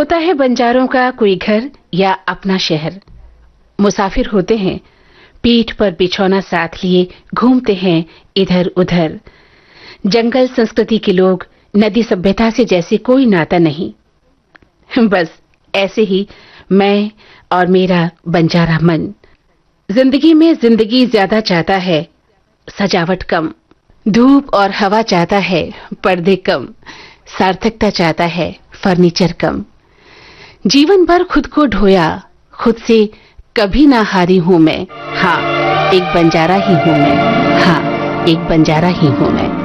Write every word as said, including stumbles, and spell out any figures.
होता है बंजारों का कोई घर या अपना शहर। मुसाफिर होते हैं, पीठ पर बिछौना साथ लिए घूमते हैं इधर उधर। जंगल संस्कृति के लोग, नदी सभ्यता से जैसे कोई नाता नहीं। बस ऐसे ही मैं और मेरा बंजारा मन जिंदगी में जिंदगी ज्यादा चाहता है, सजावट कम। धूप और हवा चाहता है, पर्दे कम। सार्थकता चाहता है, फर्नीचर कम। जीवन भर खुद को ढोया, खुद से कभी ना हारी हूं मैं। हाँ, एक बंजारा ही हूं मैं। हाँ, एक बंजारा ही हूं मैं।